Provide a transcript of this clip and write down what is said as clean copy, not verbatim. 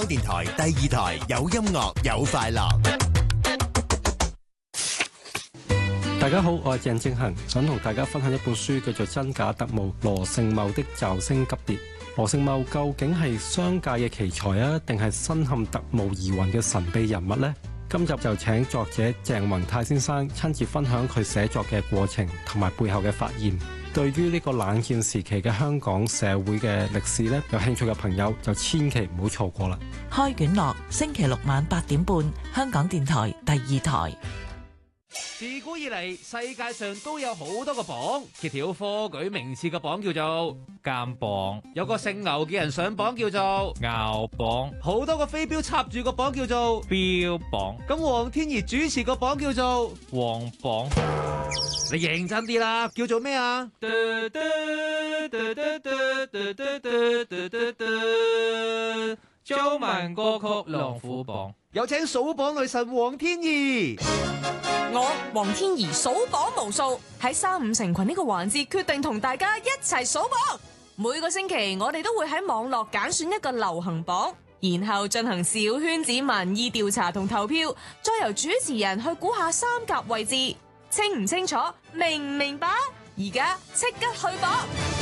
電台第2台有音樂有快樂。 大家好，我係鄭正恒，想同大家分享一本書，叫做《真假特務：羅勝茂的驟升急跌》。羅勝茂究竟係商界嘅奇才啊，定係身陷特務疑雲嘅神秘人物呢？今集就請作者鄭宏泰先生親自分享佢寫作嘅過程同埋背後嘅發現。對於呢個冷戰時期嘅香港社會嘅歷史呢，有興趣嘅朋友就千祈唔好錯過啦。 開卷樂，星期六晚8點半，香港電台第2台。 自古以嚟，世界上都有好多個榜，揭曉科舉名次嘅榜叫做監榜，有個姓牛嘅人上榜叫做牛榜，好多個飛鏢插住個榜叫做標榜，咁黃天怡主持個榜叫做黃榜。你認真啲啦，叫做咩啊？中文歌曲龍虎榜，有請數榜女神黃天怡。 我黃天怡數榜無數，喺3、5成群呢個環節決定同大家一齊數榜。每個星期我哋都會喺網絡揀選一個流行榜，然後進行小圈子民意調查同投票，再由主持人去估下三甲位置。清唔清楚？明唔明白？而家即刻去榜！